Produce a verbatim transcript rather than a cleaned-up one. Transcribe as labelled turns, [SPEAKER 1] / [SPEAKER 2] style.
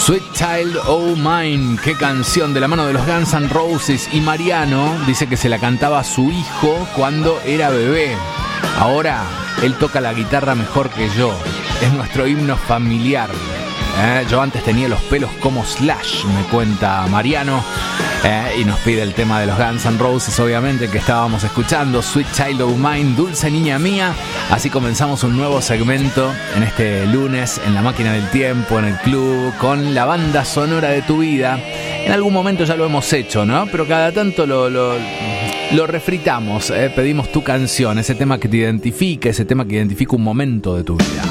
[SPEAKER 1] Sweet Child O' Mine, qué canción, de la mano de los Guns N' Roses. Y Mariano dice que se la cantaba a su hijo cuando era bebé. Ahora él toca la guitarra mejor que yo. Es nuestro himno familiar. Eh, yo antes tenía los pelos como Slash, me cuenta Mariano. Eh, y nos pide el tema de los Guns N' Roses, obviamente, que estábamos escuchando, Sweet Child O' Mine, Dulce Niña Mía. Así comenzamos un nuevo segmento en este lunes, en la máquina del tiempo, en el club, con la banda sonora de tu vida. En algún momento ya lo hemos hecho, ¿no? Pero cada tanto lo, lo, lo refritamos, eh. Pedimos tu canción, ese tema que te identifica, ese tema que identifica un momento de tu vida.